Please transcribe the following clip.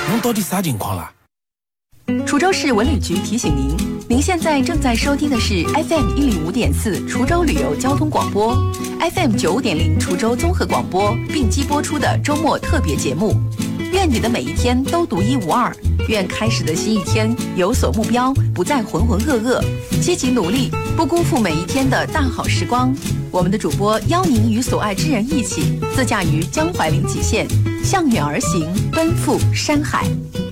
侬到底啥情况啦？ 滁州市文旅局提醒您，您现在正在收听的是 FM 105.4滁州旅游交通广播 ，FM 95.0滁州综合广播并机播出的周末特别节目。愿你的每一天都独一无二，愿开始的新一天有所目标，不再浑浑噩噩，积极努力，不辜负每一天的大好时光。我们的主播邀您与所爱之人一起，自驾于江淮临济县，向远而行，奔赴山海。